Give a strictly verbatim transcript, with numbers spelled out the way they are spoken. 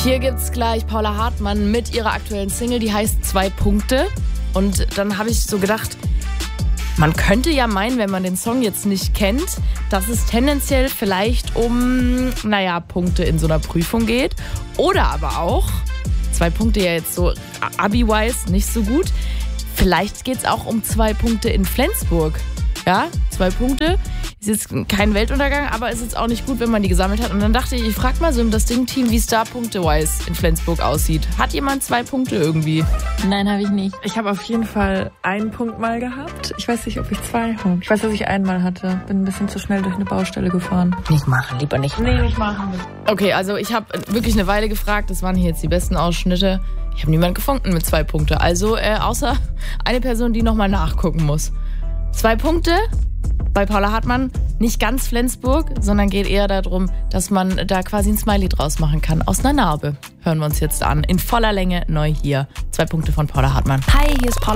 Hier gibt's gleich Paula Hartmann mit ihrer aktuellen Single, die heißt Zwei Punkte. Und dann habe ich so gedacht, man könnte ja meinen, wenn man den Song jetzt nicht kennt, dass es tendenziell vielleicht um, naja, Punkte in so einer Prüfung geht. Oder aber auch, zwei Punkte ja jetzt so Abi-wise nicht so gut, vielleicht geht's auch um zwei Punkte in Flensburg. Ja, zwei Punkte. Ist jetzt kein Weltuntergang, aber ist jetzt auch nicht gut, wenn man die gesammelt hat. Und dann dachte ich, ich frage mal so das Ding-Team, wie es da punkte-wise in Flensburg aussieht. Hat jemand zwei Punkte irgendwie? Nein, habe ich nicht. Ich habe auf jeden Fall einen Punkt mal gehabt. Ich weiß nicht, ob ich zwei habe. Ich weiß, dass ich einen mal hatte. Bin ein bisschen zu schnell durch eine Baustelle gefahren. Nicht machen, lieber nicht. Nee, nicht machen. Okay, also ich habe wirklich eine Weile gefragt. Das waren hier jetzt die besten Ausschnitte. Ich habe niemanden gefunden mit zwei Punkte. Also äh, außer eine Person, die nochmal nachgucken muss. Zwei Punkte bei Paula Hartmann, nicht ganz Flensburg, sondern geht eher darum, dass man da quasi ein Smiley draus machen kann. Aus einer Narbe. Hören wir uns jetzt an. In voller Länge neu hier. Zwei Punkte von Paula Hartmann. Hi, hier ist Paula.